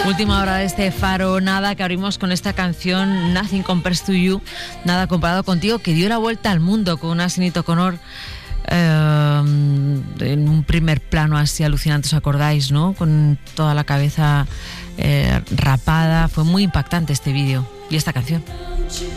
Última hora de este Faro Nada, que abrimos con esta canción Nothing Compares to You, nada comparado contigo, que dio la vuelta al mundo con una Sinéad O'Connor en un primer plano así alucinante, ¿os acordáis, no? Con toda la cabeza rapada. Fue muy impactante este vídeo y esta canción.